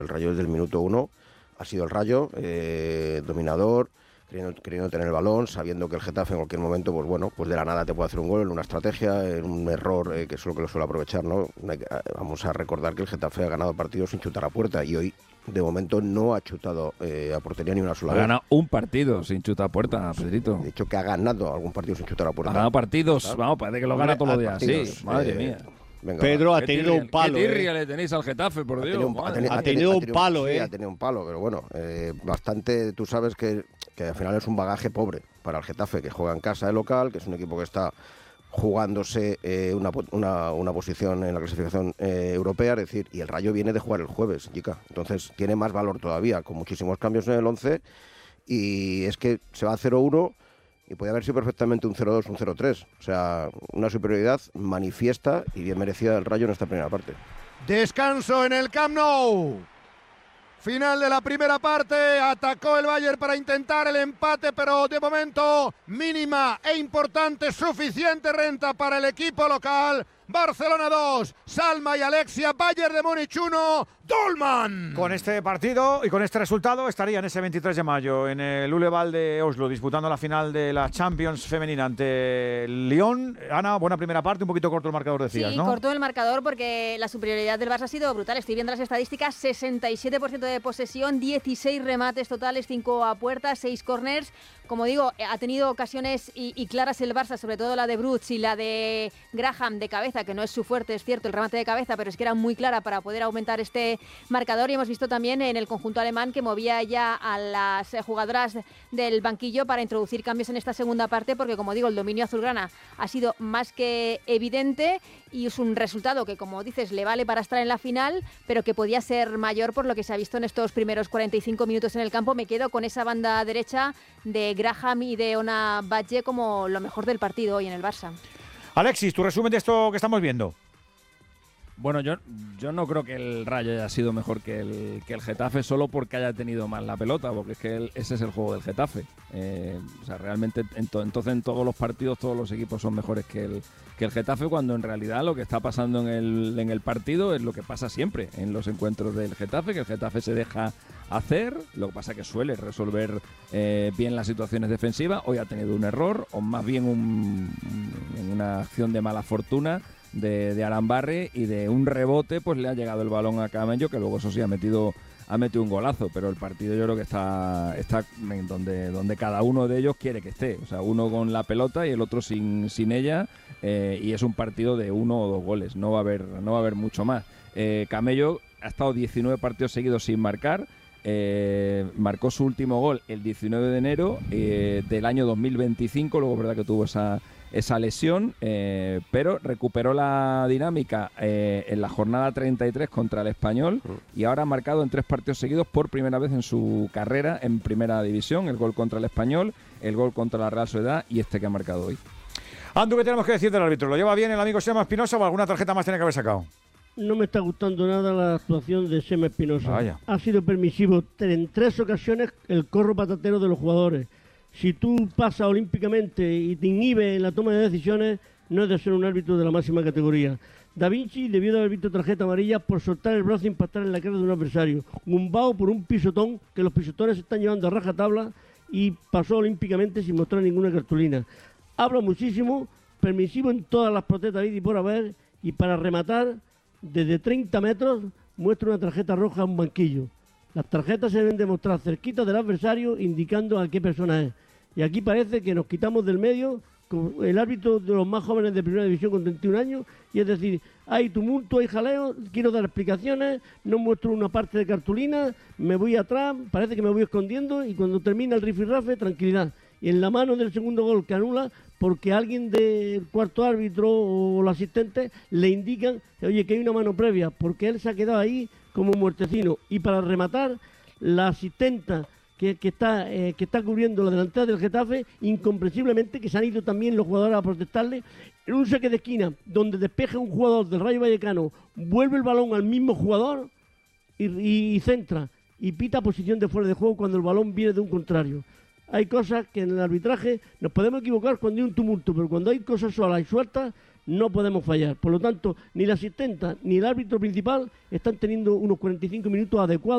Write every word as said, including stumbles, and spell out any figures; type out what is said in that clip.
El Rayo desde el minuto uno ha sido el Rayo, eh, dominador, queriendo, queriendo tener el balón, sabiendo que el Getafe en cualquier momento, pues bueno, pues de la nada te puede hacer un gol, en una estrategia, en un error, eh, que es lo que lo suele aprovechar, ¿no? Vamos a recordar que el Getafe ha ganado partidos sin chutar a puerta y hoy, de momento, no ha chutado eh, a portería ni una sola ha vez. Ha ganado un partido sin chutar a puerta, Pedrito. De hecho, que ha ganado algún partido sin chutar a puerta. Ha ganado partidos, ¿sabes? vamos, parece que lo gana todos los días, partidos, sí, madre eh, mía. Venga, Pedro va. ha tenido un palo. ¿Qué tirria eh. le tenéis al Getafe, por Ha Dios? tenido, un, ha madre. tenido- Ha ha tenido un tenido palo, sí, ¿eh? ha tenido un palo, pero bueno, eh, bastante, tú sabes que, que al final es un bagaje pobre para el Getafe, que juega en casa de local, que es un equipo que está jugándose eh, una, una, una posición en la clasificación eh, europea, es decir, y el Rayo viene de jugar el jueves, chica. Entonces tiene más valor todavía, con muchísimos cambios en el once, y es que se va a cero uno y puede haber sido perfectamente un cero dos, un cero tres. O sea, una superioridad manifiesta y bien merecida del Rayo en esta primera parte. Descanso en el Camp Nou. Final de la primera parte, atacó el Bayern para intentar el empate, pero de momento mínima e importante, suficiente renta para el equipo local. Barcelona dos, Salma y Alexia, Bayern de Múnich uno, Dolman. Con este partido y con este resultado estarían ese veintitrés de mayo en el Uleval de Oslo disputando la final de la Champions femenina ante el Lyon. Ana, buena primera parte, un poquito corto el marcador, decías, sí, ¿no? Sí, cortó el marcador porque la superioridad del Barça ha sido brutal. Estoy viendo las estadísticas, sesenta y siete por ciento de posesión, dieciséis remates totales, cinco a puerta, seis corners. Como digo, ha tenido ocasiones y, y claras el Barça, sobre todo la de Brutz y la de Graham de cabeza, que no es su fuerte, es cierto, el remate de cabeza, pero es que era muy clara para poder aumentar este marcador. Y hemos visto también en el conjunto alemán que movía ya a las jugadoras del banquillo para introducir cambios en esta segunda parte, porque como digo, el dominio azulgrana ha sido más que evidente y es un resultado que, como dices, le vale para estar en la final, pero que podía ser mayor por lo que se ha visto en estos primeros cuarenta y cinco minutos en el campo. Me quedo con esa banda derecha de Graham y de Ona Batlle como lo mejor del partido hoy en el Barça. Alexis, tu resumen de esto que estamos viendo. Bueno, yo, yo no creo que el Rayo haya sido mejor que el, que el Getafe solo porque haya tenido más la pelota, porque es que el, ese es el juego del Getafe. Eh, o sea, realmente, en to, entonces en todos los partidos todos los equipos son mejores que el, que el Getafe, cuando en realidad lo que está pasando en el, en el partido es lo que pasa siempre en los encuentros del Getafe, que el Getafe se deja hacer, lo que pasa que suele resolver eh, bien las situaciones defensivas. Hoy ha tenido un error, o más bien un, una acción de mala fortuna de, de Arambarri, y de un rebote pues le ha llegado el balón a Camello, que luego eso sí ha metido ha metido un golazo, pero el partido yo creo que está está en donde donde cada uno de ellos quiere que esté, o sea, uno con la pelota y el otro sin sin ella, eh, y es un partido de uno o dos goles, no va a haber no va a haber mucho más. eh, Camello ha estado diecinueve partidos seguidos sin marcar. Eh, marcó su último gol el diecinueve de enero eh, del año dos mil veinticinco, luego es verdad que tuvo esa, esa lesión, eh, pero recuperó la dinámica eh, en la jornada treinta y tres contra el Español, y ahora ha marcado en tres partidos seguidos por primera vez en su carrera en primera división, el gol contra el Español, el gol contra la Real Sociedad y este que ha marcado hoy. Andu, ¿qué tenemos que decir del árbitro? ¿Lo lleva bien el amigo Sema Espinosa o alguna tarjeta más tiene que haber sacado? No me está gustando nada la actuación de Sema Espinosa. Vaya. Ha sido permisivo en tres ocasiones el corro patatero de los jugadores. Si tú pasas olímpicamente y te inhibes en la toma de decisiones, no es de ser un árbitro de la máxima categoría. Da Vinci debió de haber visto tarjeta amarilla por soltar el brazo e impactar en la cara de un adversario. Gumbao por un pisotón, que los pisotones se están llevando a rajatabla, y pasó olímpicamente sin mostrar ninguna cartulina. Habla muchísimo, permisivo en todas las protestas y por haber, y para rematar, desde treinta metros muestra una tarjeta roja a un banquillo. Las tarjetas se deben demostrar cerquita del adversario, indicando a qué persona es. Y aquí parece que nos quitamos del medio con el árbitro de los más jóvenes de primera división con treinta y un años, y es decir, hay tumulto, hay jaleo, quiero dar explicaciones, no muestro una parte de cartulina, me voy atrás, parece que me voy escondiendo, y cuando termina el rifirrafe, tranquilidad. Y en la mano del segundo gol que anula, porque alguien del cuarto árbitro o los asistentes le indican, oye, que hay una mano previa, porque él se ha quedado ahí como muertecino. Y para rematar, la asistenta que, que, está, eh, que está cubriendo la delantera del Getafe, incomprensiblemente, que se han ido también los jugadores a protestarle, en un saque de esquina, donde despeja un jugador del Rayo Vallecano, vuelve el balón al mismo jugador y, y, y centra, y pita posición de fuera de juego cuando el balón viene de un contrario. Hay cosas que en el arbitraje nos podemos equivocar cuando hay un tumulto, pero cuando hay cosas solas y sueltas no podemos fallar. Por lo tanto, ni la asistenta ni el árbitro principal están teniendo unos cuarenta y cinco minutos adecuados.